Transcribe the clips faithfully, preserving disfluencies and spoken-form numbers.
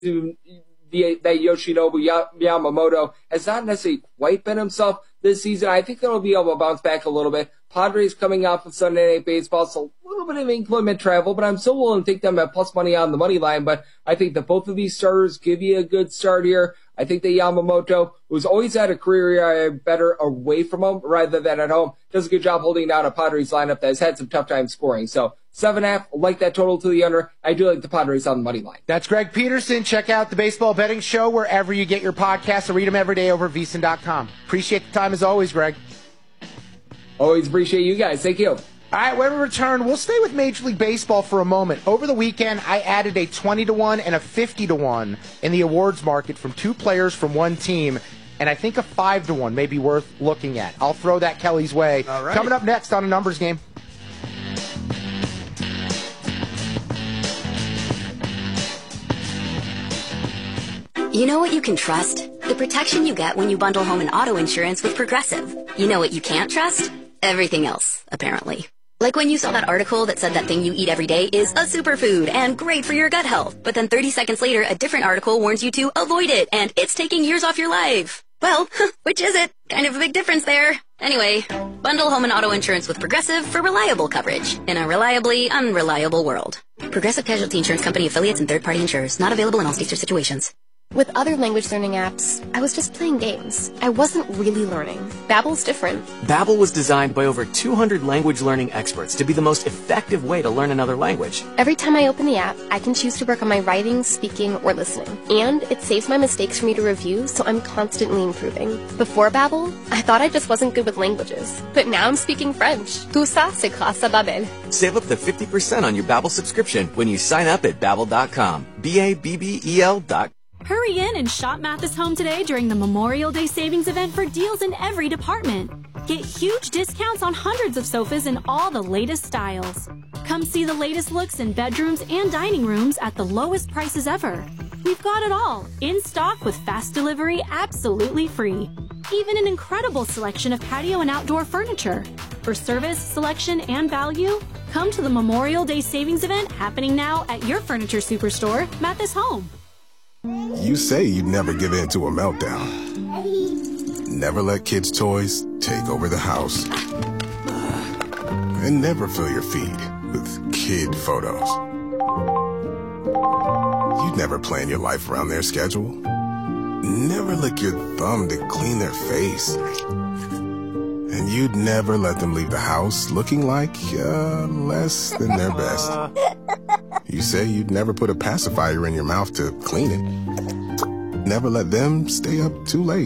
the, that Yoshinobu Yamamoto has not necessarily quite been himself this season. I think they'll be able to bounce back a little bit. Padres coming off of Sunday Night Baseball, so a little bit of inclement travel, but I'm still willing to take them at plus money on the money line. But I think that both of these starters give you a good start here. I think that Yamamoto, who's always had a career better away from home rather than at home, does a good job holding down a Padres lineup that has had some tough time scoring. So seven and a half, like that total to the under. I do like the Padres on the money line. That's Greg Peterson. Check out the Baseball Betting Show wherever you get your podcasts, or read them every day over at V S I N dot com. Appreciate the time as always, Greg. Always appreciate you guys. Thank you. All right, when we return, we'll stay with Major League Baseball for a moment. Over the weekend, I added a twenty to one and a fifty to one in the awards market from two players from one team, and I think a five to one may be worth looking at. I'll throw that Kelly's way. All right. Coming up next on A Numbers Game. You know what you can trust? The protection you get when you bundle home and auto insurance with Progressive. You know what you can't trust? Everything else, apparently. Like when you saw that article that said that thing you eat every day is a superfood and great for your gut health, but then thirty seconds later, a different article warns you to avoid it, and it's taking years off your life. Well, which is it? Kind of a big difference there. Anyway, bundle home and auto insurance with Progressive for reliable coverage in a reliably unreliable world. Progressive Casualty Insurance Company affiliates and third-party insurers. Not available in all states or situations. With other language learning apps, I was just playing games. I wasn't really learning. Babbel's different. Babbel was designed by over two hundred language learning experts to be the most effective way to learn another language. Every time I open the app, I can choose to work on my writing, speaking, or listening. And it saves my mistakes for me to review, so I'm constantly improving. Before Babbel, I thought I just wasn't good with languages. But now I'm speaking French. Tout ça, c'est grâce à Babbel. Save up to fifty percent on your Babbel subscription when you sign up at Babbel dot com. B A B B E L dot com. Hurry in and shop Mathis Home today during the Memorial Day savings event for deals in every department. Get huge discounts on hundreds of sofas in all the latest styles. Come see the latest looks in bedrooms and dining rooms at the lowest prices ever. We've got it all, in stock with fast delivery absolutely free. Even an incredible selection of patio and outdoor furniture. For service, selection, and value, come to the Memorial Day savings event happening now at your furniture superstore, Mathis Home. You say you'd never give in to a meltdown. Never let kids' toys take over the house. And never fill your feed with kid photos. You'd never plan your life around their schedule. Never lick your thumb to clean their face. And you'd never let them leave the house looking like uh, less than their best. You say you'd never put a pacifier in your mouth to clean it. Never let them stay up too late.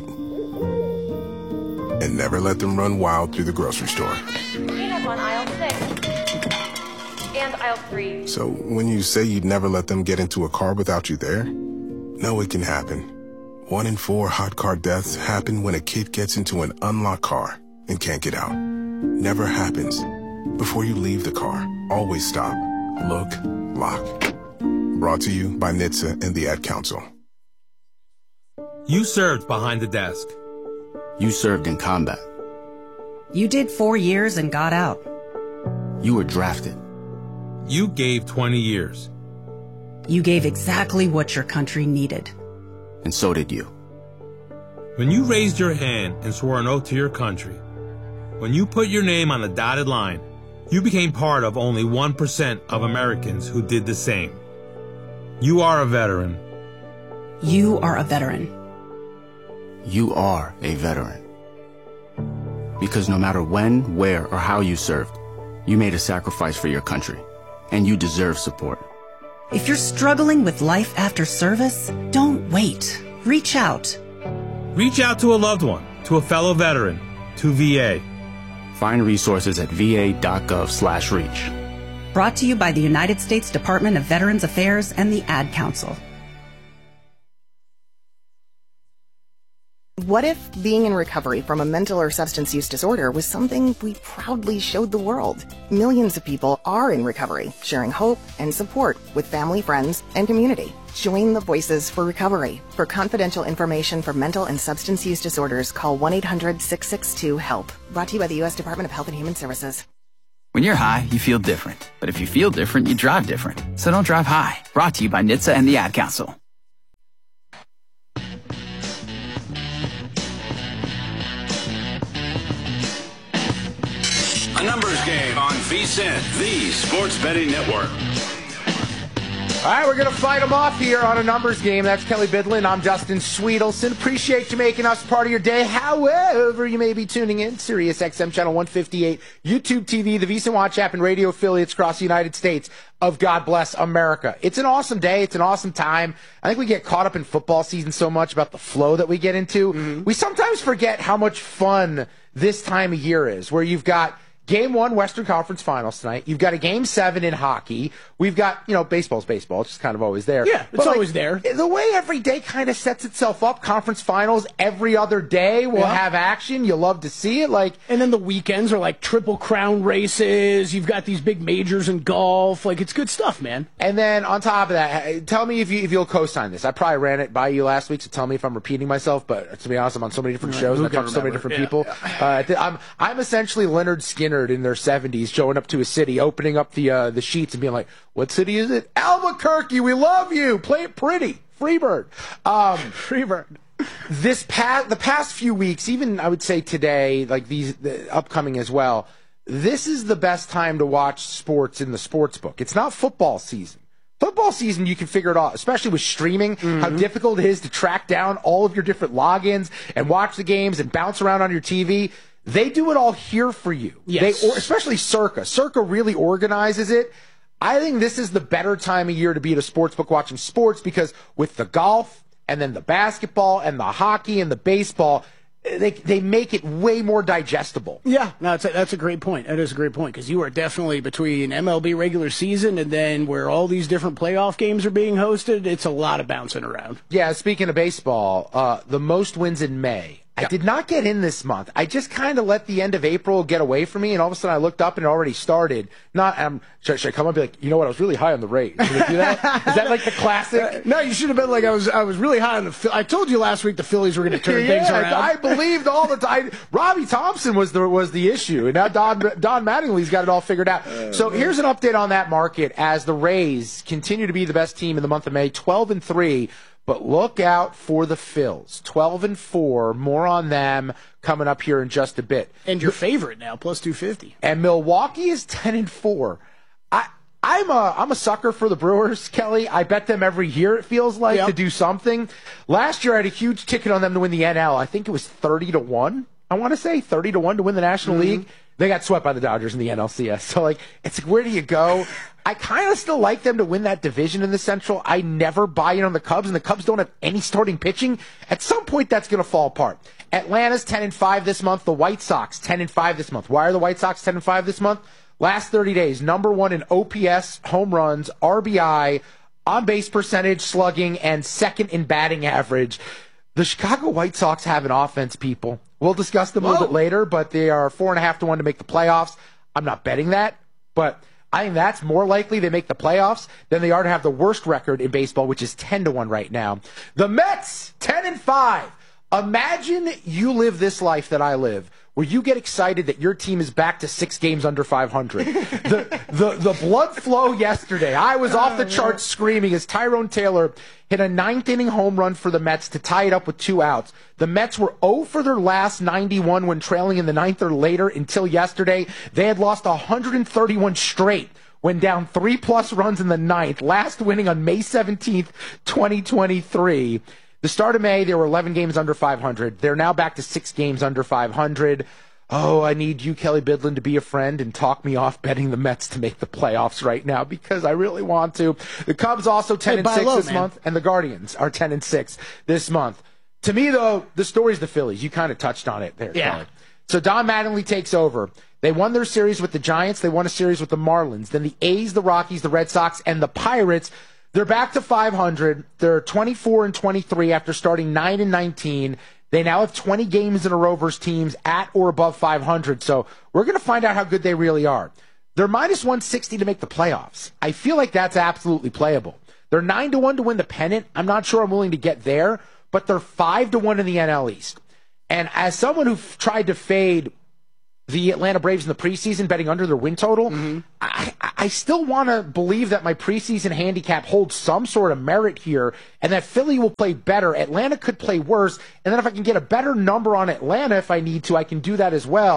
And never let them run wild through the grocery store. Cleanup on aisle six. And aisle three. So when you say you'd never let them get into a car without you there, no, it can happen. One in four hot car deaths happen when a kid gets into an unlocked car and can't get out. Never happens. Before you leave the car, always stop, look, lock. Brought to you by N H T S A and the Ad Council. You served behind the desk. You served in combat. You did four years and got out. You were drafted. You gave twenty years. You gave exactly what your country needed. And so did you. When you raised your hand and swore an oath to your country, when you put your name on the dotted line, you became part of only one percent of Americans who did the same. You are a veteran. You are a veteran. You are a veteran. Because no matter when, where, or how you served, you made a sacrifice for your country, and you deserve support. If you're struggling with life after service, don't wait. Reach out. Reach out to a loved one, to a fellow veteran, to V A. Find resources at V A dot gov slash reach. Brought to you by the United States Department of Veterans Affairs and the Ad Council. What if being in recovery from a mental or substance use disorder was something we proudly showed the world? Millions of people are in recovery, sharing hope and support with family, friends, and community. Join the Voices for Recovery. For confidential information for mental and substance use disorders, call one eight hundred six six two HELP. Brought to you by the U S Department of Health and Human Services. When you're high, you feel different. But if you feel different, you drive different. So don't drive high. Brought to you by N H T S A and the Ad Council. A numbers game on V S I N, the sports betting network. All right, we're going to fight them off here on a numbers game. That's Kelly Bidlin. I'm Dustin Sweetelson. Appreciate you making us part of your day. However, you may be tuning in, Sirius X M Channel one fifty-eight, YouTube T V, the V S I N Watch app, and radio affiliates across the United States of God Bless America. It's an awesome day. It's an awesome time. I think we get caught up in football season so much about the flow that we get into. Mm-hmm. We sometimes forget how much fun this time of year is, where you've got Game one, Western Conference Finals tonight. You've got a Game seven in hockey. We've got, you know, baseball's baseball. It's just kind of always there. Yeah, it's but always like, there. The way every day kind of sets itself up, Conference Finals every other day will yeah. have action. You love to see it. Like, and then the weekends are like Triple Crown races. You've got these big majors in golf. Like, it's good stuff, man. And then on top of that, tell me if, you, if you'll co-sign this. I probably ran it by you last week, so tell me if I'm repeating myself. But to be honest, I'm on so many different shows and I talk to so many different yeah. people. Uh, I'm, I'm essentially Leonard Skinner in their seventies. Showing up to a city, opening up the uh, the sheets and being like, what city is it? Albuquerque, we love you. Play it pretty. Freebird. Um, Freebird. This past, the past few weeks, even I would say today, like these the upcoming as well, this is the best time to watch sports in the sports book. It's not football season. Football season, you can figure it out, especially with streaming, mm-hmm. how difficult it is to track down all of your different logins and watch the games and bounce around on your T V. They do it all here for you. Yes. They, or, especially Circa. Circa really organizes it. I think this is the better time of year to be at a sports book watching sports because with the golf and then the basketball and the hockey and the baseball, they they make it way more digestible. Yeah, no, that's a, that's a great point. That is a great point because you are definitely between M L B regular season and then where all these different playoff games are being hosted, it's a lot of bouncing around. Yeah, speaking of baseball, uh, the most wins in May. I yeah. did not get in this month. I just kind of let the end of April get away from me, and all of a sudden I looked up and it already started. Not, um, should, should I come up and be like, you know what, I was really high on the Rays. Should I do that? Is that like the classic? Uh, no, you should have been like, I was I was really high on the I told you last week the Phillies were going to turn yeah, things around. I believed all the time. Robbie Thompson was the was the issue, and now Don, Don Mattingly's got it all figured out. Uh, so here's an update on that market as the Rays continue to be the best team in the month of May, twelve and three. But look out for the Phils, twelve and four. More on them coming up here in just a bit. And your favorite now, plus two fifty. And Milwaukee is ten and four. I I'm a I'm a sucker for the Brewers, Kelly. I bet them every year. It feels like yep. to do something. Last year I had a huge ticket on them to win the N L. I think it was thirty to one. I want to say thirty to one to win the National mm-hmm. League. They got swept by the Dodgers in the N L C S. So, like, it's like, where do you go? I kind of still like them to win that division in the Central. I never buy in on the Cubs, and the Cubs don't have any starting pitching. At some point, that's going to fall apart. Atlanta's ten and five this month. The White Sox, ten and five this month. Why are the White Sox ten and five this month? Last thirty days, number one in O P S, home runs, R B I, on-base percentage, slugging, and second in batting average. The Chicago White Sox have an offense, people. We'll discuss them a little bit later, but they are four and a half to one to make the playoffs. I'm not betting that, but I think that's more likely they make the playoffs than they are to have the worst record in baseball, which is ten to one right now. The Mets, ten and five. Imagine you live this life that I live, where you get excited that your team is back to six games under five hundred. the, the the blood flow yesterday. I was off the charts screaming as Tyrone Taylor hit a ninth inning home run for the Mets to tie it up with two outs. The Mets were oh for their last ninety-one when trailing in the ninth or later until yesterday. They had lost one hundred thirty-one straight when down three-plus runs in the ninth, last winning on May seventeenth, twenty twenty-three. The start of May, they were eleven games under five hundred. They're now back to six games under five hundred. Oh, I need you, Kelly Bidlin, to be a friend and talk me off betting the Mets to make the playoffs right now because I really want to. The Cubs also ten and six this month, and the Guardians are ten and six this month. To me, though, the story's the Phillies. You kind of touched on it there, yeah. Kelly. So Don Mattingly takes over. They won their series with the Giants. They won a series with the Marlins. Then the A's, the Rockies, the Red Sox, and the Pirates. They're back to five hundred. They're twenty-four and twenty-three after starting nine and nineteen. They now have twenty games in a row versus teams at or above five hundred. So we're going to find out how good they really are. They're minus one sixty to make the playoffs. I feel like that's absolutely playable. They're nine to one to win the pennant. I'm not sure I'm willing to get there, but they're five to one in the N L East. And as someone who tried to fade the Atlanta Braves in the preseason, betting under their win total, mm-hmm. I, I still want to believe that my preseason handicap holds some sort of merit here and that Philly will play better. Atlanta could play worse. And then if I can get a better number on Atlanta if I need to, I can do that as well.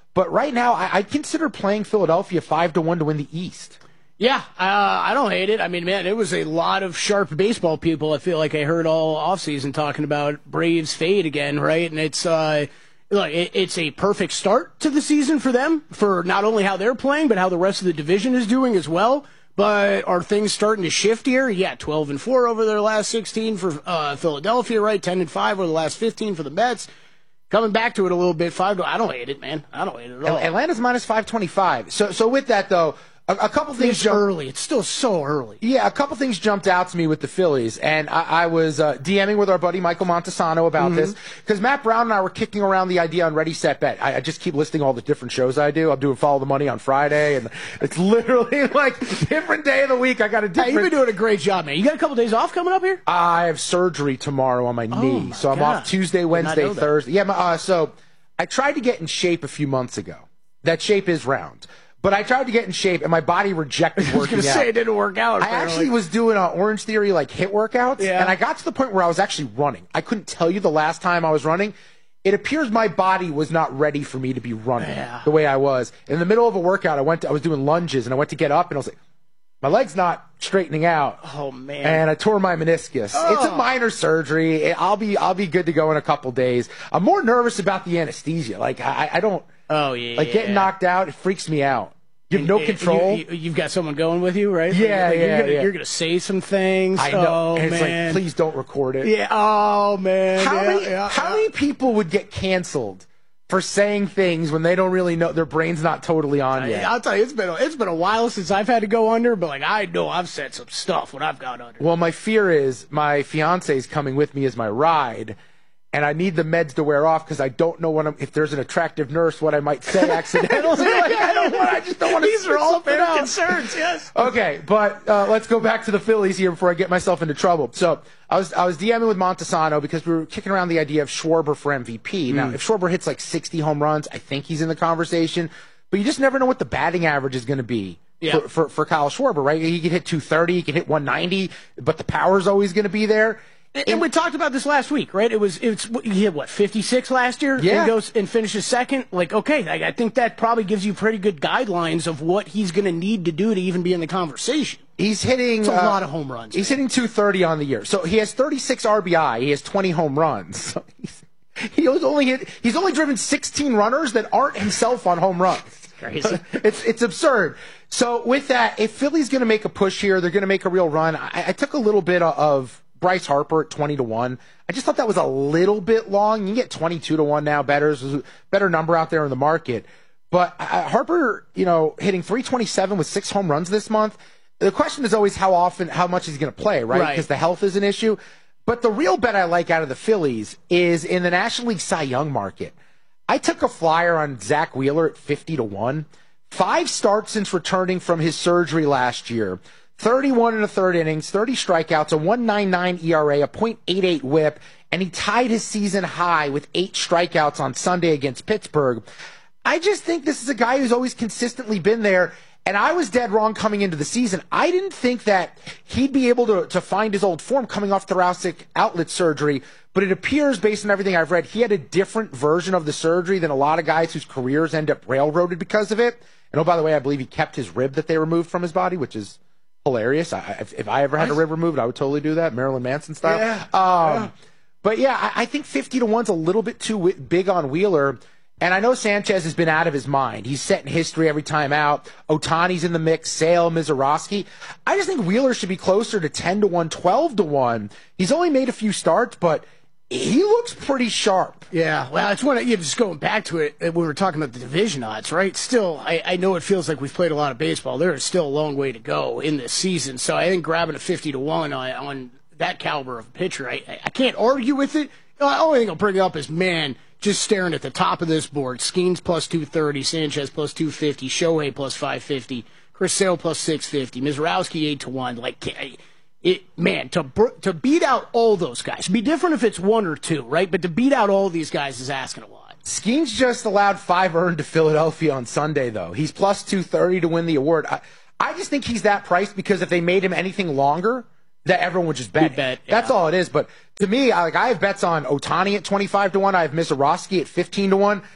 But right now, I, I consider playing Philadelphia five to one to win the East. Yeah, uh, I don't hate it. I mean, man, it was a lot of sharp baseball people. I feel like I heard all offseason talking about Braves fade again, right? And it's uh, look, it, it's a perfect start to the season for them, for not only how they're playing, but how the rest of the division is doing as well. But are things starting to shift here? Yeah, twelve and four over their last sixteen for uh, Philadelphia, right? ten and five over the last fifteen for the Mets. Coming back to it a little bit, five. I don't hate it, man. I don't hate it at all. Atlanta's minus five twenty-five. So, so with that though. A, a couple things it's jumped, early. It's still so early. Yeah, a couple things jumped out to me with the Phillies, and I, I was uh, DMing with our buddy Michael Montesano about mm-hmm. this because Matt Brown and I were kicking around the idea on Ready Set Bet. I, I just keep listing all the different shows I do. I'm doing Follow the Money on Friday, and it's literally like different day of the week. I got a different. Hey, you've been doing a great job, man. You got a couple days off coming up here? I have surgery tomorrow on my oh knee, my so I'm God. off Tuesday, Wednesday, Thursday. Yeah, my, uh, so I tried to get in shape a few months ago. That shape is round. But I tried to get in shape, and my body rejected working out. I was going to say it didn't work out. Apparently. I actually was doing uh, Orange Theory, like, HIIT workouts, yeah. and I got to the point where I was actually running. I couldn't tell you the last time I was running. It appears my body was not ready for me to be running yeah. the way I was. In the middle of a workout, I went. To, I was doing lunges, and I went to get up, and I was like, my leg's not straightening out. Oh, man. And I tore my meniscus. Oh. It's a minor surgery. I'll be I'll be good to go in a couple days. I'm more nervous about the anesthesia. Like, I, I don't... Oh, yeah. Like, getting yeah. knocked out, it freaks me out. You have no and, control. You, you, you've got someone going with you, right? Yeah, like, yeah, you're gonna, yeah. You're going to say some things. I know. Oh, and it's man. like, please don't record it. Yeah. Oh, man. How, yeah, many, yeah, how yeah. many people would get canceled for saying things when they don't really know, their brain's not totally on yet? I'll tell you, it's been a, it's been a while since I've had to go under, but like I know I've said some stuff when I've gone under. Well, my fear is my fiance is coming with me as my ride, and I need the meds to wear off because I don't know what I'm, if there's an attractive nurse, what I might say accidentally. Like, I don't want. I just don't want to. These are all fair out. concerns. Yes. Okay, but uh, let's go back to the Phillies here before I get myself into trouble. So I was I was DMing with Montesano because we were kicking around the idea of Schwarber for M V P. Mm. Now, if Schwarber hits like sixty home runs, I think he's in the conversation. But you just never know what the batting average is going to be. Yeah. For, for for Kyle Schwarber, right? He could hit two thirty, he can hit one ninety, but the power's always going to be there. And, and we talked about this last week, right? It was it's he had what fifty-six last year, yeah, and goes and finishes second. Like, okay, I, I think that probably gives you pretty good guidelines of what he's going to need to do to even be in the conversation. He's hitting it's a uh, lot of home runs. He's man. hitting two thirty on the year, so he has thirty-six R B I. He has twenty home runs. So he's, he was only hit. He's only driven sixteen runners that aren't himself on home runs. It's crazy. it's it's absurd. So with that, if Philly's going to make a push here, they're going to make a real run. I, I took a little bit of Bryce Harper at twenty to one. I just thought that was a little bit long. You can get twenty-two to one now. Better, better number out there in the market. But uh, Harper, you know, hitting three twenty-seven with six home runs this month. The question is always how often, how much he's going to play, right? Right. Because the health is an issue. But the real bet I like out of the Phillies is in the National League Cy Young market. I took a flyer on Zach Wheeler at fifty to one. Five starts since returning from his surgery last year. thirty-one and a third innings, thirty strikeouts, a one point nine nine E R A, a point eight eight whip, and he tied his season high with eight strikeouts on Sunday against Pittsburgh. I just think this is a guy who's always consistently been there, and I was dead wrong coming into the season. I didn't think that he'd be able to, to find his old form coming off thoracic outlet surgery, but it appears, based on everything I've read, he had a different version of the surgery than a lot of guys whose careers end up railroaded because of it. And oh, by the way, I believe he kept his rib that they removed from his body, which is hilarious. I, if, if I ever had a rib removed, I would totally do that, Marilyn Manson style. Yeah. Um, yeah. But yeah, I, I think fifty to one's a little bit too w- big on Wheeler. And I know Sanchez has been out of his mind. He's setting history every time out. Ohtani's in the mix, Sale, Mizorowski. I just think Wheeler should be closer to ten to one, twelve to one. He's only made a few starts, but he looks pretty sharp. Yeah, well, it's one of, you just going back to it, we were talking about the division odds, right? Still, I, I know it feels like we've played a lot of baseball. There is still a long way to go in this season. So I think grabbing a fifty to one on, on that caliber of a pitcher, I, I can't argue with it. The only thing I'll bring up is, man, just staring at the top of this board, Skeens plus two thirty, Sanchez plus two fifty, Shohei plus five fifty, Chris Sale plus six fifty, Mizorowski eight to one. Like, it, man, to to beat out all those guys, it'd be different if it's one or two, right? But to beat out all these guys is asking a lot. Skeens just allowed five earned to Philadelphia on Sunday, though. He's plus two thirty to win the award. I, I just think he's that priced because if they made him anything longer, that everyone would just bet. bet yeah. That's all it is. But to me, I, like I have bets on Ohtani at twenty-five to one. I have Mizorowski at fifteen to one.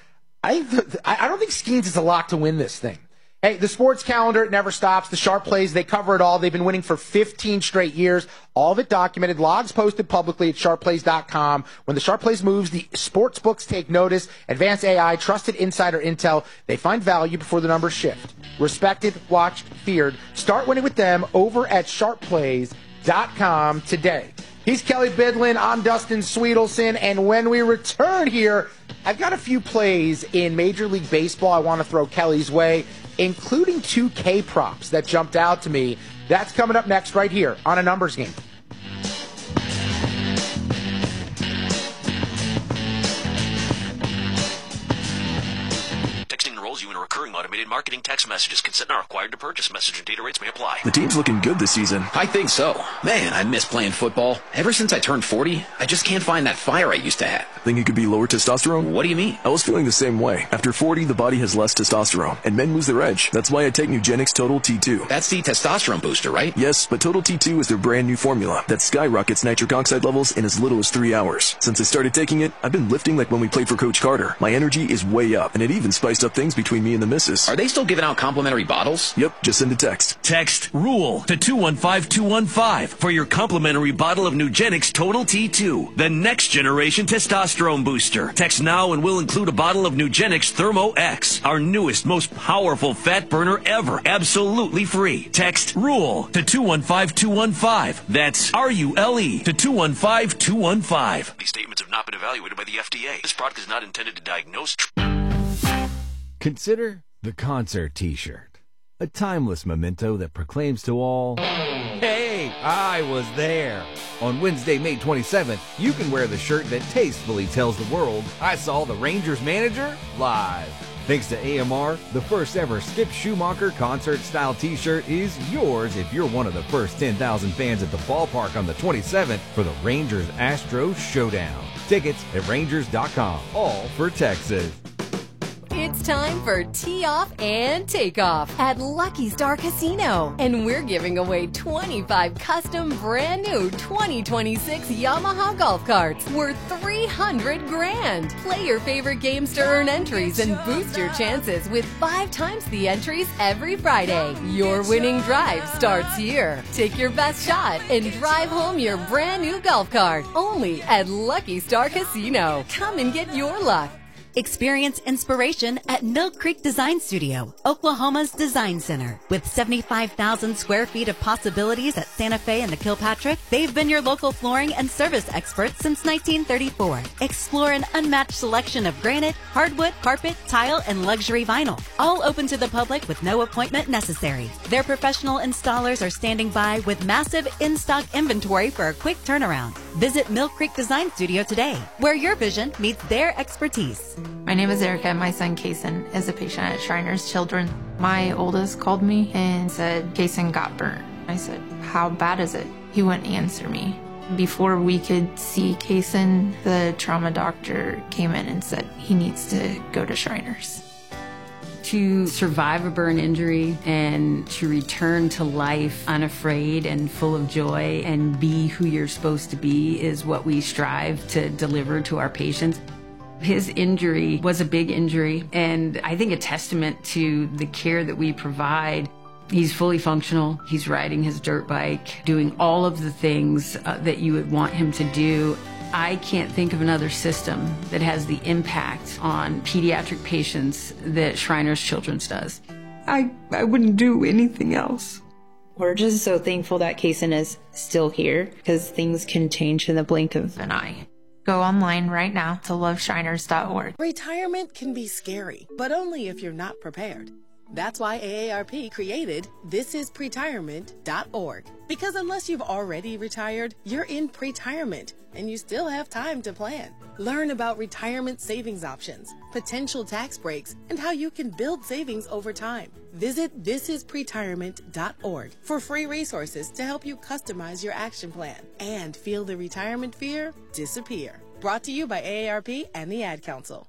I I don't think Skeens is a lock to win this thing. Hey, the sports calendar, it never stops. The Sharp Plays, they cover it all. They've been winning for fifteen straight years. All of it documented. Logs posted publicly at sharp plays dot com. When the Sharp Plays moves, the sports books take notice. Advanced A I, trusted insider intel. They find value before the numbers shift. Respected, watched, feared. Start winning with them over at sharp plays dot com today. He's Kelly Bidlin. I'm Dustin Sweetelson. And when we return here, I've got a few plays in Major League Baseball I want to throw Kelly's way, including two K props that jumped out to me. That's coming up next right here on A Numbers Game. Texting enrolls you in a recurring automated marketing text messages. Consent not required to purchase. Message and data rates may apply. The team's looking good this season. I think so. Man, I miss playing football. Ever since I turned forty, I just can't find that fire I used to have. Think it could be lower testosterone? What do you mean? I was feeling the same way. After forty, the body has less testosterone, and men lose their edge. That's why I take Nugenix Total T two. That's the testosterone booster, right? Yes, but Total T two is their brand new formula that skyrockets nitric oxide levels in as little as three hours. Since I started taking it, I've been lifting like when we played for Coach Carter. My energy is way up, and it even spiced up things between me and the missus. Are they still giving out complimentary bottles? Yep, just send a text. Text RULE to two one five two one five for your complimentary bottle of Nugenix Total T two, the next generation testosterone booster. Text now and we'll include a bottle of Nugenix Thermo X, our newest, most powerful fat burner ever, absolutely free. Text RULE to two one five two one five. That's R U L E to two one five two one five. These statements have not been evaluated by the F D A. This product is not intended to diagnose. Consider the concert t-shirt, a timeless memento that proclaims to all, hey, I was there. On Wednesday, May twenty-seventh, you can wear the shirt that tastefully tells the world, I saw the Rangers manager live. Thanks to A M R, the first ever Skip Schumacher concert-style t-shirt is yours if you're one of the first ten thousand fans at the ballpark on the twenty-seventh for the Rangers-Astros Showdown. Tickets at rangers dot com, all for Texas. It's time for Tee Off and Takeoff at Lucky Star Casino. And we're giving away twenty-five custom brand new twenty twenty-six Yamaha golf carts worth three hundred grand. Play your favorite games to earn entries and boost your chances with five times the entries every Friday. Your winning drive starts here. Take your best shot and drive home your brand new golf cart only at Lucky Star Casino. Come and get your luck. Experience inspiration at Mill Creek Design Studio, Oklahoma's design center. With seventy-five thousand square feet of possibilities at Santa Fe and the Kilpatrick, they've been your local flooring and service experts since nineteen thirty-four. Explore an unmatched selection of granite, hardwood, carpet, tile, and luxury vinyl. All open to the public with no appointment necessary. Their professional installers are standing by with massive in-stock inventory for a quick turnaround. Visit Mill Creek Design Studio today, where your vision meets their expertise. My name is Erica. My son, Kason, is a patient at Shriners Children. My oldest called me and said, Kason got burnt. I said, how bad is it? He wouldn't answer me. Before we could see Kason, the trauma doctor came in and said he needs to go to Shriners. To survive a burn injury and to return to life unafraid and full of joy and be who you're supposed to be is what we strive to deliver to our patients. His injury was a big injury, and I think a testament to the care that we provide. He's fully functional. He's riding his dirt bike, doing all of the things uh, that you would want him to do. I can't think of another system that has the impact on pediatric patients that Shriners Children's does. I, I wouldn't do anything else. We're just so thankful that Kason is still here because things can change in the blink of an eye. Go online right now to love shiners dot org. Retirement can be scary, but only if you're not prepared. That's why A A R P created this is pretirement dot org. Because unless you've already retired, you're in pretirement, and you still have time to plan. Learn about retirement savings options, potential tax breaks, and how you can build savings over time. Visit this is pretirement dot org for free resources to help you customize your action plan and feel the retirement fear disappear. Brought to you by A A R P and the Ad Council.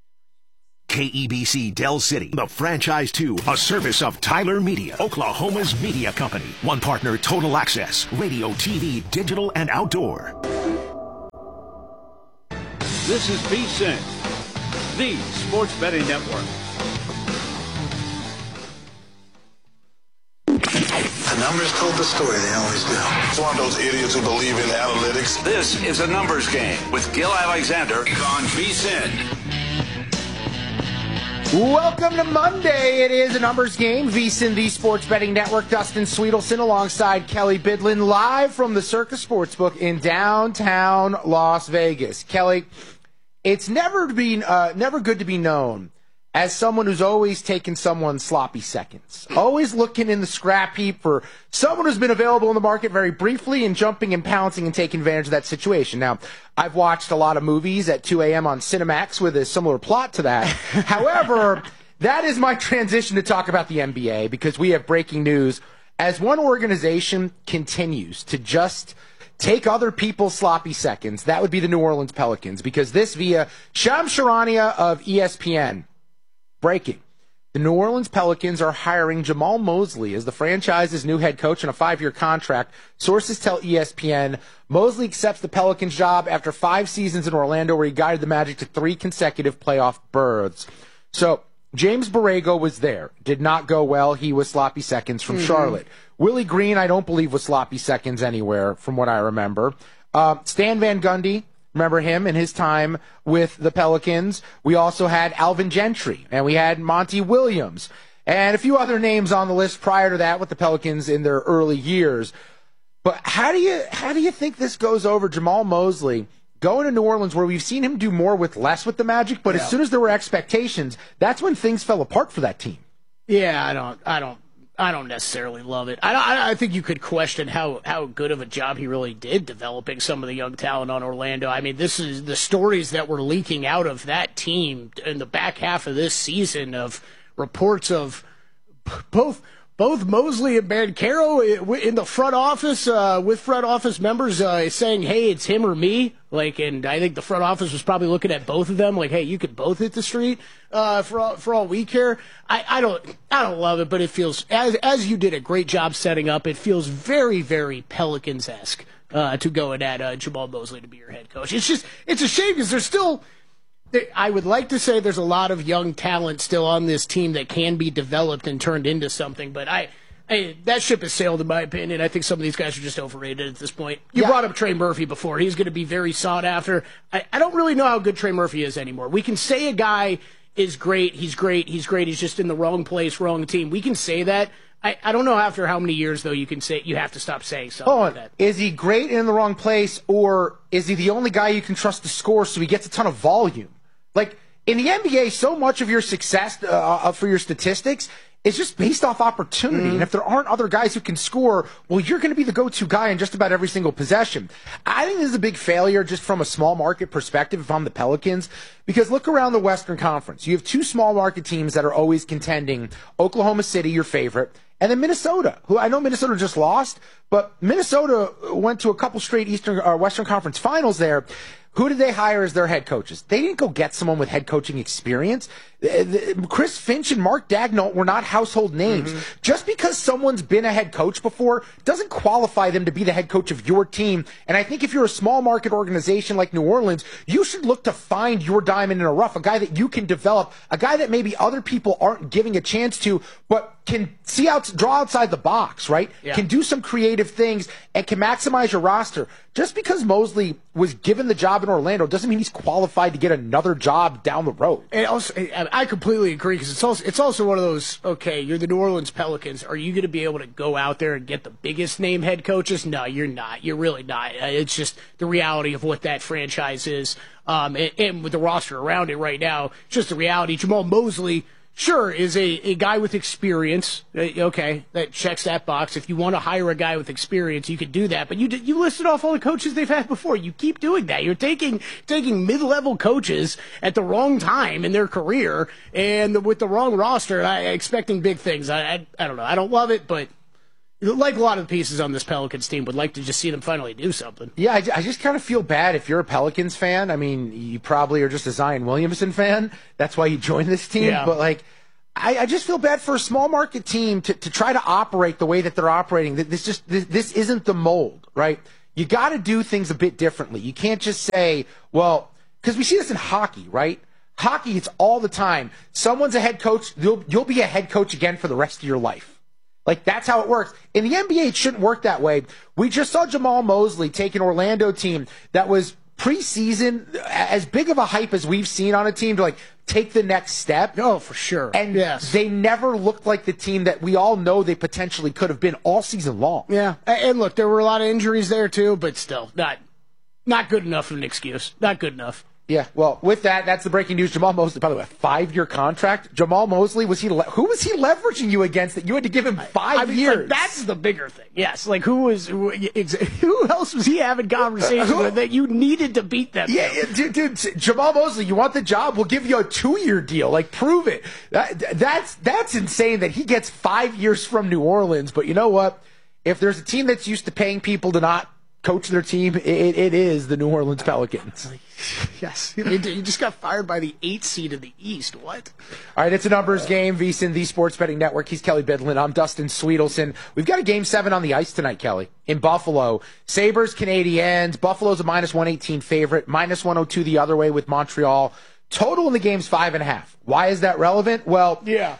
K E B C Del City, the franchise two, a service of Tyler Media, Oklahoma's media company. One partner, Total Access, radio, T V, digital, and outdoor. This is V-Sin. the Sports Betting Network. The numbers told the story, they always do. It's one of those idiots who believe in analytics. This is a numbers game with Gil Alexander on V S I N. Welcome to Monday. It is a numbers game. V S I N, the Sports Betting Network. Dustin Sweetelson alongside Kelly Bidlin, live from the Circus Sportsbook in downtown Las Vegas. Kelly, it's never been uh, never good to be known as someone who's always taken someone's sloppy seconds, always looking in the scrap heap for someone who's been available in the market very briefly and jumping and pouncing and taking advantage of that situation. Now, I've watched a lot of movies at two a.m. on Cinemax with a similar plot to that. However, that is my transition to talk about the N B A, because we have breaking news as one organization continues to just take other people's sloppy seconds. That would be the New Orleans Pelicans, because this via Shams Charania of E S P N. Breaking. The New Orleans Pelicans are hiring Jamal Mosley as the franchise's new head coach on a five-year contract. Sources tell E S P N Mosley accepts the Pelicans job after five seasons in Orlando, where he guided the Magic to three consecutive playoff berths. So, James Borrego was there. Did not go well. He was sloppy seconds from mm-hmm. Charlotte. Willie Green, I don't believe, was sloppy seconds anywhere, from what I remember. Uh, Stan Van Gundy. Remember him in his time with the Pelicans. We also had Alvin Gentry, and we had Monty Williams, and a few other names on the list prior to that with the Pelicans in their early years. But how do you how do you think this goes over? Jamal Mosley going to New Orleans, where we've seen him do more with less with the Magic, but yeah. as soon as there were expectations, that's when things fell apart for that team. Yeah, I don't, I don't. I don't necessarily love it. I, I think you could question how, how good of a job he really did developing some of the young talent on Orlando. I mean, this is the stories that were leaking out of that team in the back half of this season, of reports of both both Mosley and Banchero in the front office uh, with front office members uh, saying, "Hey, it's him or me." Like, and I think the front office was probably looking at both of them, like, "Hey, you could both hit the street uh, for all, for all we care." I, I don't, I don't love it, but it feels, as as you did a great job setting up, it feels very, very Pelicans-esque uh, to go and add uh, Jamal Mosley to be your head coach. It's just, it's a shame, because there's still, I would like to say there's a lot of young talent still on this team that can be developed and turned into something, but I. Hey, that ship has sailed, in my opinion. I think some of these guys are just overrated at this point. You yeah. brought up Trey Murphy before. He's going to be very sought after. I, I don't really know how good Trey Murphy is anymore. We can say a guy is great, he's great, he's great, he's just in the wrong place, wrong team. We can say that. I, I don't know after how many years, though, you can say you have to stop saying something oh, like that. Is he great in the wrong place, or is he the only guy you can trust to score so he gets a ton of volume? Like, in the N B A, so much of your success uh, for your statistics it's just based off opportunity. Mm-hmm. And if there aren't other guys who can score, well, you're going to be the go-to guy in just about every single possession. I think this is a big failure just from a small market perspective if I'm the Pelicans, because look around the Western Conference. You have two small market teams that are always contending. Oklahoma City, your favorite, and then Minnesota, who I know Minnesota just lost, but Minnesota went to a couple straight Eastern or Western Conference finals there. Who did they hire as their head coaches? They didn't go get someone with head coaching experience. Chris Finch and Mark Daigneault were not household names. Mm-hmm. Just because someone's been a head coach before doesn't qualify them to be the head coach of your team. And I think if you're a small market organization like New Orleans, you should look to find your diamond in a rough, a guy that you can develop, a guy that maybe other people aren't giving a chance to, but can see out, draw outside the box, right? Yeah. Can do some creative things and can maximize your roster. Just because Mosley was given the job in Orlando doesn't mean he's qualified to get another job down the road. And also, I completely agree, because it's also it's also one of those, okay, you're the New Orleans Pelicans. Are you going to be able to go out there and get the biggest name head coaches? No, you're not. You're really not. It's just the reality of what that franchise is. Um, and, and with the roster around it right now, it's just the reality. Jamal Mosley, sure, is a, a guy with experience. Okay, that checks that box. If you want to hire a guy with experience, you could do that. But you you listed off all the coaches they've had before. You keep doing that. You're taking taking mid-level coaches at the wrong time in their career and with the wrong roster, I, expecting big things. I, I I don't know. I don't love it, but like a lot of the pieces on this Pelicans team, would like to just see them finally do something. Yeah, I, I just kind of feel bad if you're a Pelicans fan. I mean, you probably are just a Zion Williamson fan. That's why you joined this team. Yeah. But, like, I, I just feel bad for a small market team to, to try to operate the way that they're operating. This just this, this isn't the mold, right? You got to do things a bit differently. You can't just say, well, because we see this in hockey, right? Hockey, it's all the time. Someone's a head coach, you'll, you'll be a head coach again for the rest of your life. Like, that's how it works. In the N B A, it shouldn't work that way. We just saw Jamal Mosley take an Orlando team that was preseason as big of a hype as we've seen on a team to, like, take the next step. Oh, for sure. And yes. they never looked like the team that we all know they potentially could have been all season long. Yeah. And look, there were a lot of injuries there, too, but still, not, not good enough of an excuse. Not good enough. Yeah, well, with that, that's the breaking news. Jamal Mosley, by the way, a five-year contract. Jamal Mosley, was he? Le- who was he leveraging you against that you had to give him five I mean, years? Like, that's the bigger thing. Yes, like who was who, who else was he having conversations with that you needed to beat them? Yeah, yeah, dude, dude, Jamal Mosley, you want the job? We'll give you a two-year deal. Like, prove it. That, that's that's insane that he gets five years from New Orleans. But you know what? If there's a team that's used to paying people to not coach their team, it, it is the New Orleans Pelicans. Yes. You just got fired by the eighth seed in the East. What? All right, it's a numbers game. VSiN, the Sports Betting Network. He's Kelly Bidlin. I'm Dustin Sweetelson. We've got a game seven on the ice tonight, Kelly, in Buffalo. Sabres, Canadiens. Buffalo's a minus one eighteen favorite, minus one oh two the other way with Montreal. Total in the game's five and a half. Why is that relevant? Well, yeah.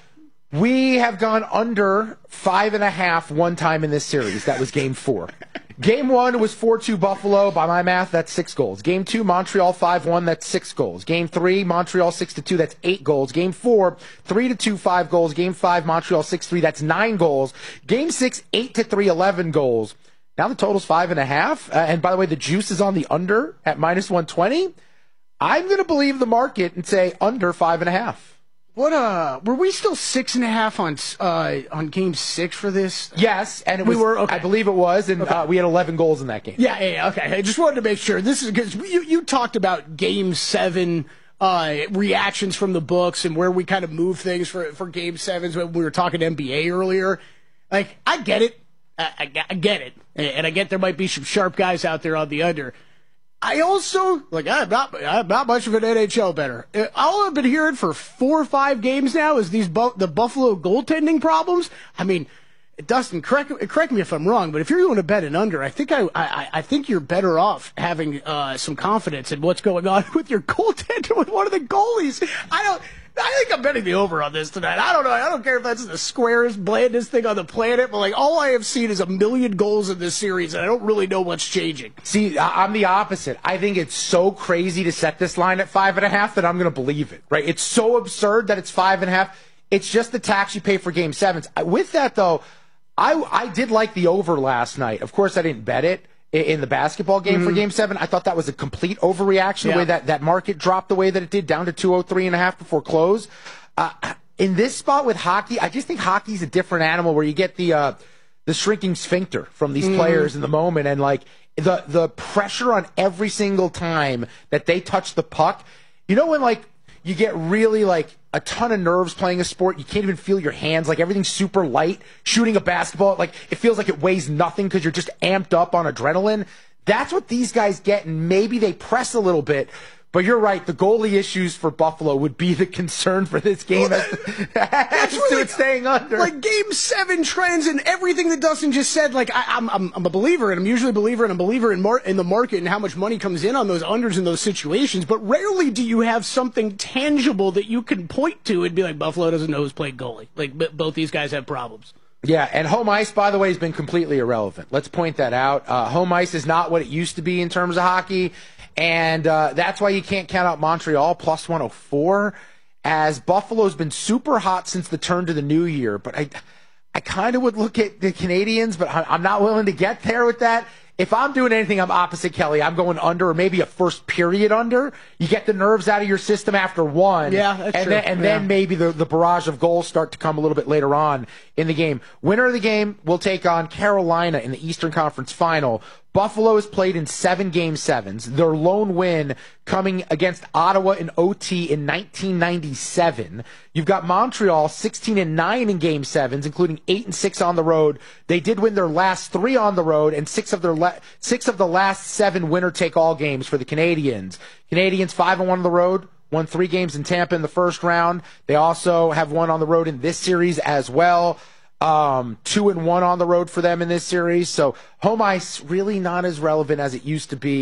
We have gone under five and a half one time in this series. That was game four. Game one was four two Buffalo. By my math, that's six goals. Game two, Montreal five one. That's six goals. Game three, Montreal six to two. That's eight goals. Game four, three to two, five goals. Game five, Montreal six three. That's nine goals. Game six, eight to three, eleven goals. Now the total's five and a half. Uh, and by the way, the juice is on the under at minus one twenty. I'm going to believe the market and say under five and a half. What uh were we still six and a half on uh on game six for this? Yes, and it we was, were. Okay. I believe it was, and okay. uh, we had eleven goals in that game. Yeah, yeah, yeah, okay. I just wanted to make sure. This is because you you talked about game seven uh reactions from the books and where we kind of move things for for game sevens when we were talking N B A earlier. Like, I get it, I, I, I get it, and I get there might be some sharp guys out there on the under. I also, like, I'm not, I'm not much of an N H L bettor. All I've been hearing for four or five games now is these bu- the Buffalo goaltending problems. I mean, Dustin, correct, correct me if I'm wrong, but if you're going to bet an under, I think I, I, I think you're better off having uh, some confidence in what's going on with your goaltender with one of the goalies. I don't. I think I'm betting the over on this tonight. I don't know. I don't care if that's the squarest, blandest thing on the planet, but like all I have seen is a million goals in this series, and I don't really know what's changing. See, I'm the opposite. I think it's so crazy to set this line at five and a half that I'm going to believe it. Right? It's so absurd that it's five and a half. It's just the tax you pay for game sevens. With that though, I I did like the over last night. Of course, I didn't bet it in the basketball game mm-hmm. for game seven. I thought that was a complete overreaction, yeah. the way that, that market dropped the way that it did, down to two oh three and a half before close. Uh, in this spot with hockey, I just think hockey's a different animal where you get the uh, the shrinking sphincter from these mm-hmm. players in the moment, and like the the pressure on every single time that they touch the puck. You know when like you get really like a ton of nerves playing a sport, you can't even feel your hands, like everything's super light. Shooting a basketball, like it feels like it weighs nothing because you're just amped up on adrenaline. That's what these guys get, and maybe they press a little bit. But you're right, the goalie issues for Buffalo would be the concern for this game. Well, that, that's really like, staying under. Like game seven trends and everything that Dustin just said. Like I, I'm, I'm, I'm a believer, and I'm usually a believer, and I'm a believer in, mar- in the market and how much money comes in on those unders in those situations. But rarely do you have something tangible that you can point to and be like, Buffalo doesn't know who's played goalie. Like b- both these guys have problems. Yeah, and home ice, by the way, has been completely irrelevant. Let's point that out. Uh, home ice is not what it used to be in terms of hockey. And uh, that's why you can't count out Montreal plus one oh four, as Buffalo's been super hot since the turn to the new year. But I I kind of would look at the Canadiens, but I'm not willing to get there with that. If I'm doing anything, I'm opposite Kelly. I'm going under, or maybe a first period under. You get the nerves out of your system after one. Yeah, that's and true. Then, and yeah. then maybe the, the barrage of goals start to come a little bit later on in the game. Winner of the game will take on Carolina in the Eastern Conference Final. Buffalo has played in seven game sevens. Their lone win coming against Ottawa in O T in nineteen ninety-seven. You've got Montreal sixteen and nine in game sevens, including eight and six on the road. They did win their last three on the road, and six of their la- six of the last seven winner-take-all games for the Canadiens. Canadiens five and one on the road. Won three games in Tampa in the first round. They also have won on the road in this series as well. Um, two and one on the road for them in this series. So home ice really not as relevant as it used to be.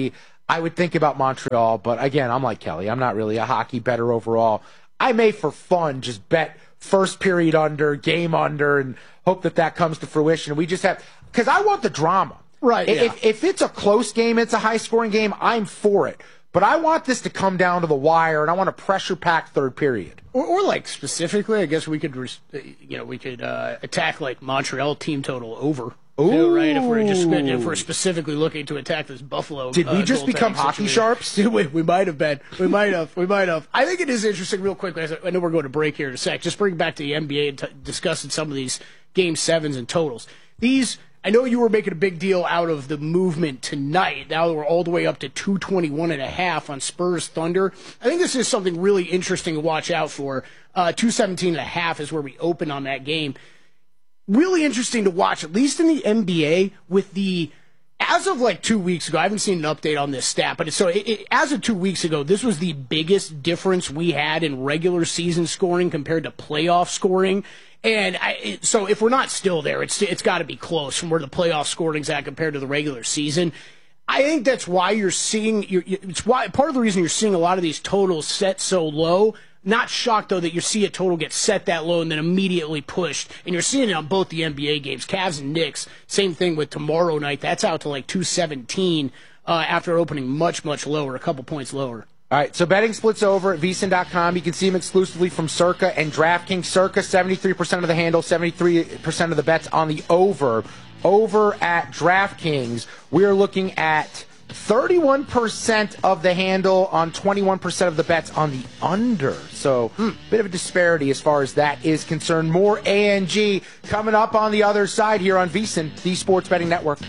I would think about Montreal, but again, I'm like Kelly. I'm not really a hockey bettor overall. I may, for fun, just bet first period under, game under, and hope that that comes to fruition. We just have – because I want the drama. Right, If, yeah. if it's a close game, it's a high-scoring game, I'm for it. But I want this to come down to the wire, and I want a pressure-packed third period. Or, or like specifically, I guess we could, you know, we could uh, attack like Montreal team total over. Ooh. Too, right? If we're just if we're specifically looking to attack this Buffalo. Did we uh, just become hockey sharps? we, we might have been. We might have. We might have. I think it is interesting. Real quick, I know we're going to break here in a sec. Just bring back to the N B A and t- discussing some of these game sevens and totals. These. I know you were making a big deal out of the movement tonight. Now we're all the way up to two twenty-one and a half on Spurs Thunder. I think this is something really interesting to watch out for. Uh, two seventeen and a half is where we open on that game. Really interesting to watch, at least in the N B A, with the, as of like two weeks ago, I haven't seen an update on this stat, but it's, so it, it, as of two weeks ago, this was the biggest difference we had in regular season scoring compared to playoff scoring. And I, it, so if we're not still there, it's it's got to be close from where the playoff scoring's at compared to the regular season. I think that's why you're seeing, you're, it's why part of the reason you're seeing a lot of these totals set so low. Not shocked, though, that you see a total get set that low and then immediately pushed. And you're seeing it on both the N B A games. Cavs and Knicks, same thing with tomorrow night. That's out to like two seventeen uh, after opening much, much lower, a couple points lower. All right, so betting splits over at V S I N dot com. You can see them exclusively from Circa and DraftKings. Circa, seventy-three percent of the handle, seventy-three percent of the bets on the over. Over at DraftKings, we're looking at thirty-one percent of the handle on twenty-one percent of the bets on the under. So, hmm, bit of a disparity as far as that is concerned. More A N G coming up on the other side here on V S I N, the Sports Betting Network.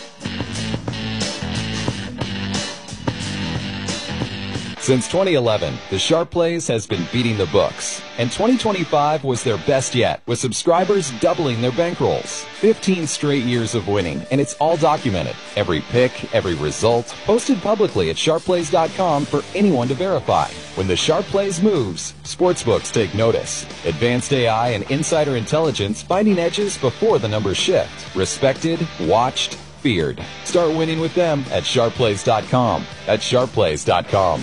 Since twenty eleven, the Sharp Plays has been beating the books, and twenty twenty-five was their best yet, with subscribers doubling their bankrolls. fifteen straight years of winning, and it's all documented. Every pick, every result, posted publicly at sharp plays dot com for anyone to verify. When the Sharp Plays moves, sportsbooks take notice. Advanced A I and insider intelligence finding edges before the numbers shift. Respected, watched, feared. Start winning with them at sharp plays dot com. That's sharp plays dot com.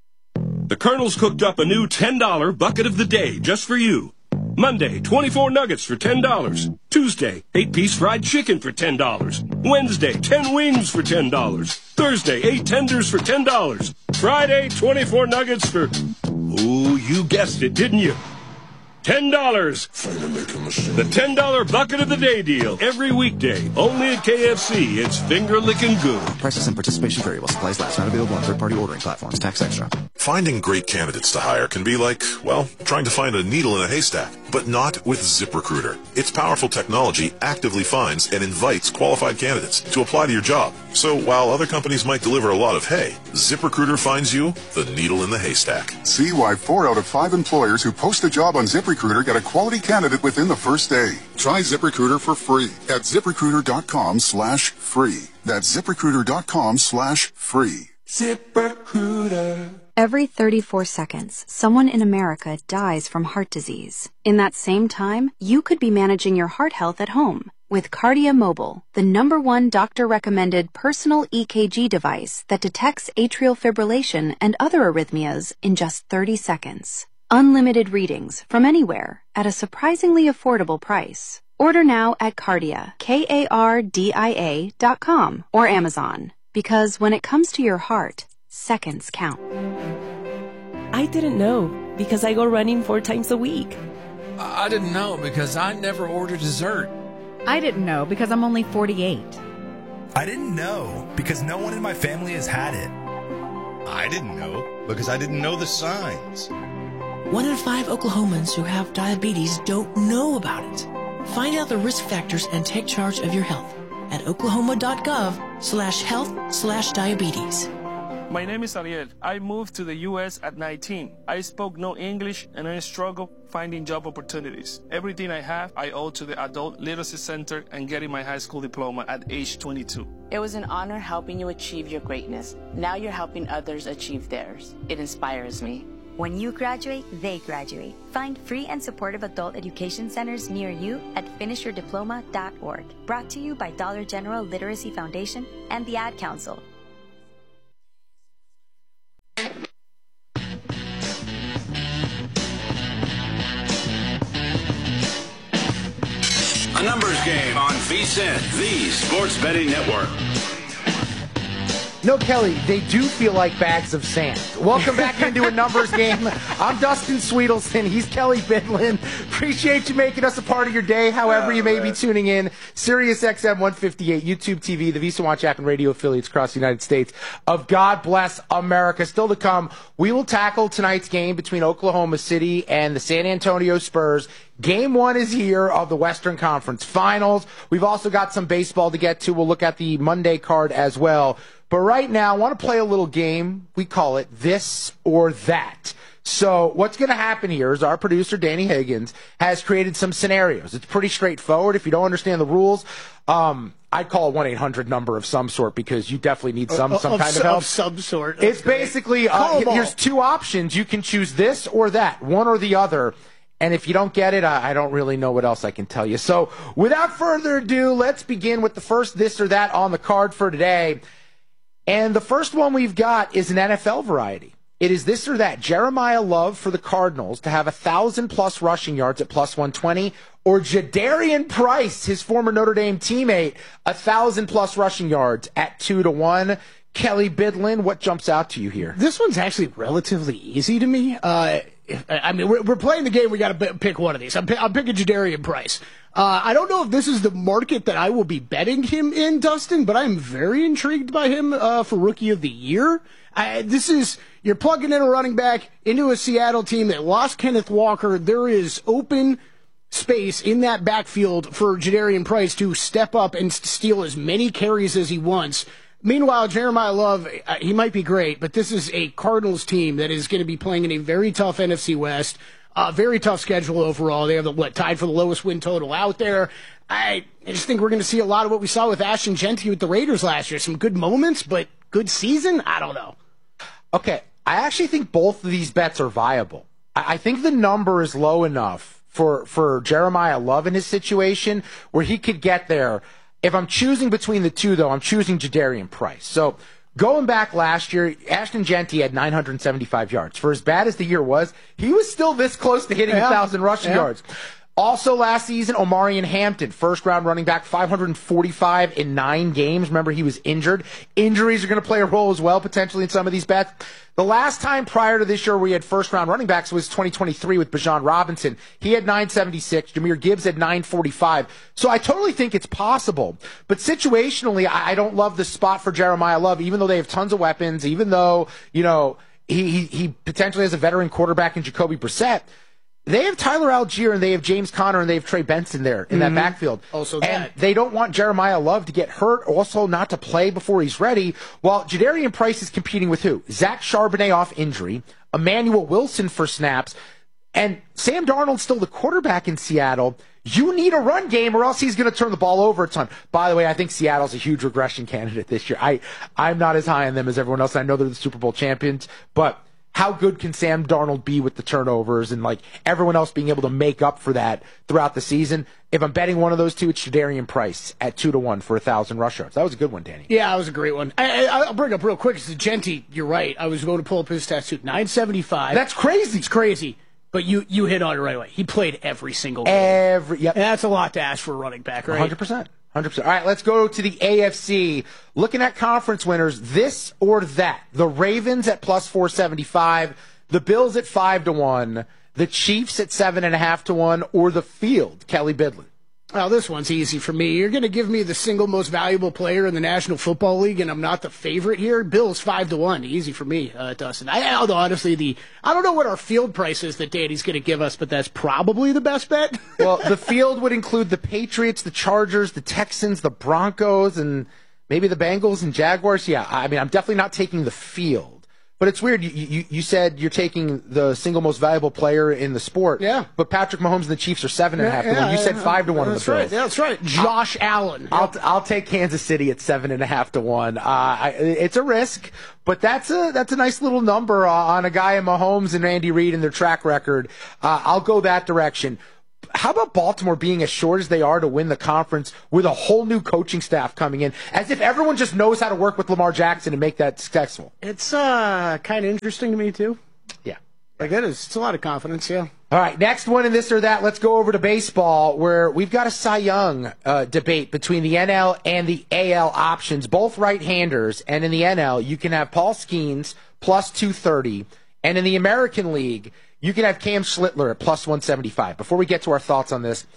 The Colonel's cooked up a new ten dollar bucket of the day just for you. Monday, twenty-four nuggets for ten dollars. Tuesday, eight piece fried chicken for ten dollars. Wednesday, ten wings for ten dollars. Thursday, eight tenders for ten dollars. Friday, twenty-four nuggets for, ooh, you guessed it, didn't you? ten dollars. The ten dollar bucket of the day deal. Every weekday. Only at K F C. It's finger-licking good. Prices and participation vary while supplies last. Not available on third-party ordering platforms. Tax extra. Finding great candidates to hire can be like, well, trying to find a needle in a haystack. But not with ZipRecruiter. Its powerful technology actively finds and invites qualified candidates to apply to your job. So while other companies might deliver a lot of hay, ZipRecruiter finds you the needle in the haystack. See why four out of five employers who post a job on ZipRecruiter get a quality candidate within the first day. Try ZipRecruiter for free at ZipRecruiter.com slash free. That's ZipRecruiter.com slash free. ZipRecruiter. Every thirty-four seconds, someone in America dies from heart disease. In that same time, you could be managing your heart health at home with Cardia Mobile, the number one doctor-recommended personal E K G device that detects atrial fibrillation and other arrhythmias in just thirty seconds. Unlimited readings from anywhere at a surprisingly affordable price. Order now at Cardia, K A R D I A dot com or Amazon. Because when it comes to your heart, seconds count. I didn't know because I go running four times a week. I didn't know because I never order dessert. I didn't know because I'm only forty-eight. I didn't know because no one in my family has had it. I didn't know because I didn't know the signs. One in five Oklahomans who have diabetes don't know about it. Find out the risk factors and take charge of your health at oklahoma.gov slash health slash diabetes. My name is Ariel. I moved to the U S at nineteen. I spoke no English and I struggled finding job opportunities. Everything I have, I owe to the Adult Literacy Center and getting my high school diploma at age twenty-two. It was an honor helping you achieve your greatness. Now you're helping others achieve theirs. It inspires me. When you graduate, they graduate. Find free and supportive adult education centers near you at finish your diploma dot org. Brought to you by Dollar General Literacy Foundation and the Ad Council. numbers game on V S I N, the Sports Betting Network. No, Kelly, they do feel like bags of sand. Welcome back into a numbers game. I'm Dustin Sweetelson. He's Kelly Bidlin. Appreciate you making us a part of your day, however you may be tuning in. Sirius X M one fifty-eight, YouTube T V, the Visa Watch app, and radio affiliates across the United States of God Bless America. Still to come, we will tackle tonight's game between Oklahoma City and the San Antonio Spurs. Game one is here of the Western Conference Finals. We've also got some baseball to get to. We'll look at the Monday card as well. But right now, I want to play a little game. We call it This or That. So what's going to happen here is our producer, Danny Higgins, has created some scenarios. It's pretty straightforward. If you don't understand the rules, um, I'd call a one eight hundred number of some sort because you definitely need some, some of, kind of help. Of some sort. That's it's great. basically, uh, here's two options. You can choose this or that, one or the other. And if you don't get it, I, I don't really know what else I can tell you. So without further ado, let's begin with the first this or that on the card for today. And the first one we've got is an N F L variety. It is this or that. Jeremiah Love for the Cardinals to have one thousand plus rushing yards at plus one twenty, or Jadarian Price, his former Notre Dame teammate, one thousand plus rushing yards at two to one. Kelly Bidlin, what jumps out to you here? This one's actually relatively easy to me. Uh, I mean, we're, we're playing the game. We got to pick one of these. I'm, I'm picking Jadarian Price. Uh, I don't know if this is the market that I will be betting him in, Dustin, but I'm very intrigued by him uh, for Rookie of the Year. I, this is, you're plugging in a running back into a Seattle team that lost Kenneth Walker. There is open space in that backfield for Jadarian Price to step up and steal as many carries as he wants. Meanwhile, Jeremiah Love, uh, he might be great, but this is a Cardinals team that is going to be playing in a very tough N F C West, uh, very tough schedule overall. They have the, what, tied for the lowest win total out there. I, I just think we're going to see a lot of what we saw with Ashton Jeanty with the Raiders last year. Some good moments, but good season? I don't know. Okay, I actually think both of these bets are viable. I, I think the number is low enough for, for Jeremiah Love in his situation where he could get there. If I'm choosing between the two, though, I'm choosing Jadarian Price. So going back last year, Ashton Jeanty had nine hundred seventy-five yards. For as bad as the year was, he was still this close to hitting yeah. one thousand rushing yeah. yards. Also last season, Omarion Hampton, first-round running back, five hundred forty-five in nine games. Remember, he was injured. Injuries are going to play a role as well, potentially, in some of these bets. The last time prior to this year we had first-round running backs was twenty twenty-three with Bijan Robinson. He had nine seventy-six. Jahmyr Gibbs had nine forty-five. So I totally think it's possible. But situationally, I don't love the spot for Jeremiah Love, even though they have tons of weapons, even though, you know, he, he, he potentially has a veteran quarterback in Jacoby Brissett. They have Tyler Algier and they have James Conner and they have Trey Benson there in mm-hmm. that backfield. Also and that. They don't want Jeremiah Love to get hurt, also not to play before he's ready. While Jadarian Price is competing with who? Zach Charbonnet off injury, Emmanuel Wilson for snaps, and Sam Darnold's still the quarterback in Seattle. You need a run game or else he's going to turn the ball over a ton. By the way, I think Seattle's a huge regression candidate this year. I, I'm not as high on them as everyone else. I know they're the Super Bowl champions, but how good can Sam Darnold be with the turnovers and like everyone else being able to make up for that throughout the season? If I'm betting one of those two, it's Jadarian Price at two to one for a thousand rush yards. That was a good one, Danny. Yeah, that was a great one. I, I, I'll bring up real quick. It's Jeanty. You're right. I was going to pull up his stats too. nine seventy-five. That's crazy. It's crazy. But you, you hit on it right away. He played every single game. Every, yep. And that's a lot to ask for a running back, right? one hundred percent. one hundred percent. All right, let's go to the A F C. Looking at conference winners, this or that. The Ravens at plus four seventy-five, the Bills at five to one, the Chiefs at seven and a half to one, or the field. Kelly Bidlin. Well, this one's easy for me. You're going to give me the single most valuable player in the National Football League, and I'm not the favorite here. Bills five to one, easy for me, uh, Dustin. I, although honestly, the I don't know what our field price is that Danny's going to give us, but that's probably the best bet. Well, the field would include the Patriots, the Chargers, the Texans, the Broncos, and maybe the Bengals and Jaguars. Yeah, I mean, I'm definitely not taking the field. But it's weird. You, you you said you're taking the single most valuable player in the sport. Yeah. But Patrick Mahomes and the Chiefs are seven and a half to yeah, one. You yeah, said five to one on the Bills. Bills. Right. Yeah, that's right. Josh I'll, Allen. I'll I'll take Kansas City at seven and a half to one. Uh, I, it's a risk, but that's a that's a nice little number uh, on a guy in Mahomes and Andy Reid and their track record. Uh, I'll go that direction. How about Baltimore being as short as they are to win the conference with a whole new coaching staff coming in, as if everyone just knows how to work with Lamar Jackson and make that successful? It's uh, kind of interesting to me, too. Yeah. Like, that is, it's a lot of confidence, yeah. All right, next one in this or that. Let's go over to baseball, where we've got a Cy Young uh, debate between the N L and the A L options, both right-handers. And in the N L, you can have Paul Skeens plus two thirty. And in the American League, you can have Cam Schlittler at plus one seventy-five. Before we get to our thoughts on this,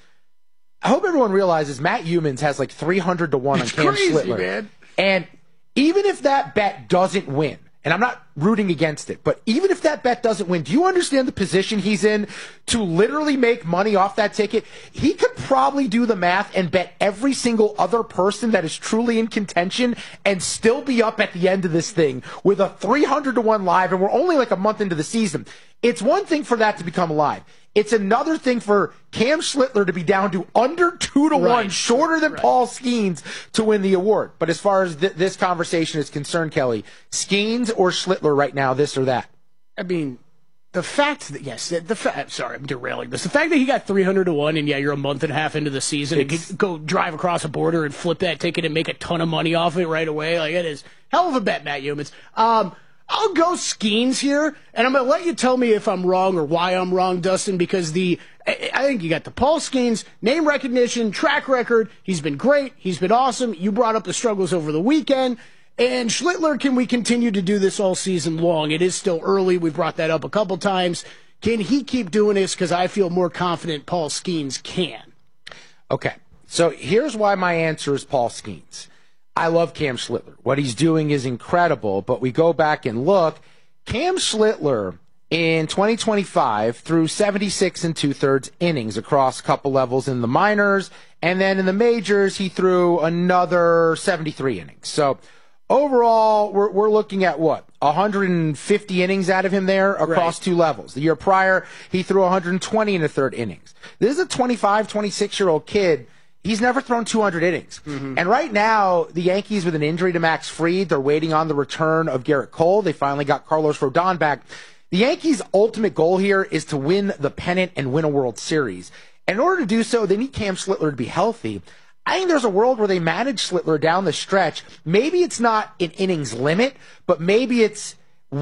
I hope everyone realizes Matt Humans has like three hundred to one on It's Cam crazy, Schlittler. man. And even if that bet doesn't win, and I'm not rooting against it, but even if that bet doesn't win, do you understand the position he's in to literally make money off that ticket? He could probably do the math and bet every single other person that is truly in contention and still be up at the end of this thing with a three hundred to one live, and we're only like a month into the season. It's one thing for that to become live. It's another thing for Cam Schlittler to be down to under two to one, Right. shorter than Right. Paul Skeens to win the award. But as far as th- this conversation is concerned, Kelly, Skeens or Schlittler right now, this or that? I mean, the fact that, yes, the, the fact, sorry, I'm derailing this. The fact that he got three hundred to one and, yeah, you're a month and a half into the season and It's- could go drive across a border and flip that ticket and make a ton of money off it right away, like, it is hell of a bet, Matt Humans. Um, I'll go Skeens here, and I'm going to let you tell me if I'm wrong or why I'm wrong, Dustin, because the I, I think you got the Paul Skeens, name recognition, track record. He's been great. He's been awesome. You brought up the struggles over the weekend. And Schlittler, can we continue to do this all season long? It is still early. We brought that up a couple times. Can he keep doing this? Because I feel more confident Paul Skeens can. Okay, so here's why my answer is Paul Skeens. I love Cam Schlittler. What he's doing is incredible, but we go back and look. Cam Schlittler in twenty twenty-five threw seventy-six and two-thirds innings across a couple levels in the minors, and then in the majors he threw another seventy-three innings. So overall, we're, we're looking at what? one hundred fifty innings out of him there across Right. two levels. The year prior, he threw one hundred twenty and a third innings. This is a twenty-five, twenty-six-year-old kid. He's never thrown two hundred innings. Mm-hmm. And right now, the Yankees with an injury to Max Fried, they're waiting on the return of Garrett Cole. They finally got Carlos Rodon back. The Yankees' ultimate goal here is to win the pennant and win a World Series. And in order to do so, they need Cam Schlittler to be healthy. I think there's a world where they manage Schlittler down the stretch. Maybe it's not an innings limit, but maybe it's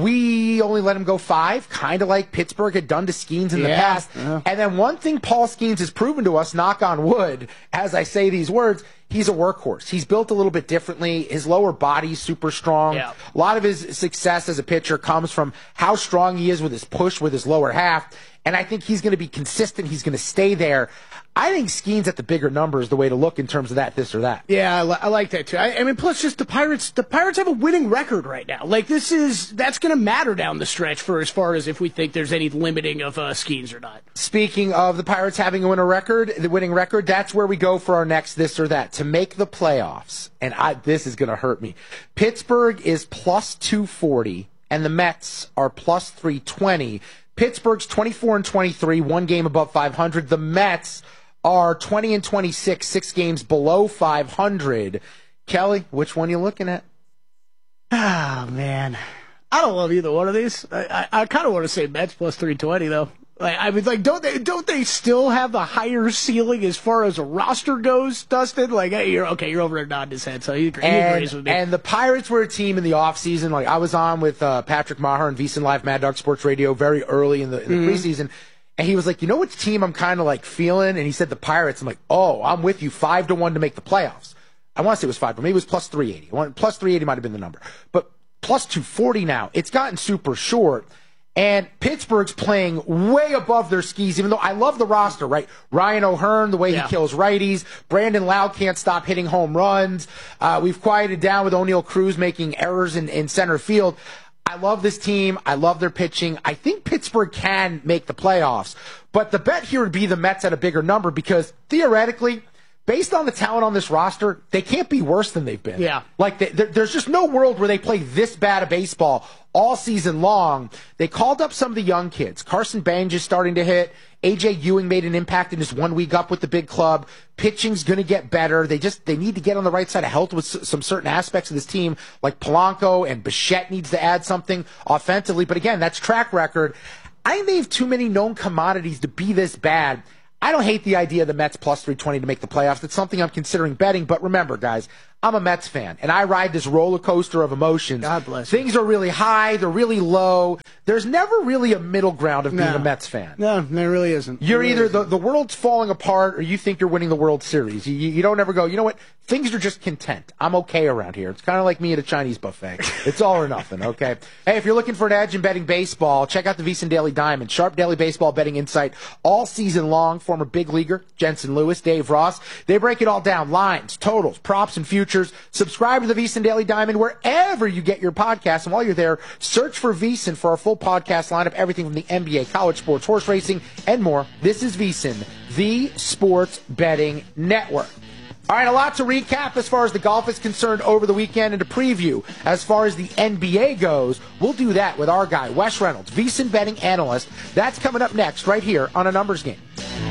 we only let him go five, kind of like Pittsburgh had done to Skeens in the Yeah, past. yeah. And then one thing Paul Skeens has proven to us, knock on wood, as I say these words, he's a workhorse. He's built a little bit differently. His lower body's super strong. Yeah. A lot of his success as a pitcher comes from how strong he is with his push with his lower half. And I think he's going to be consistent. He's going to stay there. I think Skeens at the bigger number is the way to look in terms of that, this or that. Yeah, I, li- I like that too. I, I mean, plus just the Pirates. The Pirates have a winning record right now. Like this is that's going to matter down the stretch for as far as if we think there's any limiting of uh, Skeens or not. Speaking of the Pirates having a winning record, the winning record, that's where we go for our next this or that to make the playoffs. And I, this is going to hurt me. Pittsburgh is plus two forty, and the Mets are plus three twenty. Pittsburgh's twenty-four and twenty-three, one game above five hundred. The Mets are twenty and twenty-six, six games below five hundred. Kelly, which one are you looking at? Oh man, I don't love either one of these. I I, I kind of want to say Mets plus three twenty though. Like I mean, like don't they don't they still have the higher ceiling as far as a roster goes, Dustin? Like hey, you're okay, you're over there nodding his head, so he, he And, agrees with me. and the Pirates were a team in the offseason. Like I was on with uh, Patrick Maher and VSiN Live Mad Dog Sports Radio very early in the, in the Mhm. preseason. And he was like, you know which team I'm kind of like feeling? And he said the Pirates. I'm like, oh, I'm with you. Five to one to make the playoffs. I want to say it was five, but maybe it was plus three eighty. One- Plus three eighty might have been the number. But plus two forty now. It's gotten super short. And Pittsburgh's playing way above their skis, even though I love the roster, right? Ryan O'Hearn, the way Yeah. he kills righties. Brandon Lau can't stop hitting home runs. Uh, we've quieted down with O'Neal Cruz making errors in, in center field. I love this team. I love their pitching. I think Pittsburgh can make the playoffs. But the bet here would be the Mets at a bigger number because theoretically, based on the talent on this roster, they can't be worse than they've been. Yeah. Like, they, there, there's just no world where they play this bad of baseball all season long. They called up some of the young kids. Carson Bange is starting to hit. A J Ewing made an impact in his one week up with the big club. Pitching's going to get better. They just they need to get on the right side of health with s- some certain aspects of this team, like Polanco and Bichette needs to add something offensively. But again, that's track record. I think they have too many known commodities to be this bad. I don't hate the idea of the Mets plus three twenty to make the playoffs. It's something I'm considering betting. But remember, guys, I'm a Mets fan, and I ride this roller coaster of emotions. God bless you. Things are really high, they're really low. There's never really a middle ground of being No. a Mets fan. No, there really isn't. You're There either really the, the world's falling apart or you think you're winning the World Series. You, you don't ever go, you know what? Things are just content. I'm okay around here. It's kind of like me at a Chinese buffet. It's all or nothing, okay? Hey, if you're looking for an edge in betting baseball, check out the VSiN Daily Diamond. Sharp daily baseball betting insight all season long. Former big leaguer Jensen Lewis, Dave Ross. They break it all down. Lines, totals, props, and futures. Subscribe to the VSiN Daily Diamond wherever you get your podcasts. And while you're there, search for VSiN for our full podcast lineup. Everything from the N B A, college sports, horse racing, and more. This is VSiN, the Sports Betting Network. All right, a lot to recap as far as the golf is concerned over the weekend, and to preview as far as the N B A goes. We'll do that with our guy, Wes Reynolds, VSiN betting analyst. That's coming up next right here on A Numbers Game.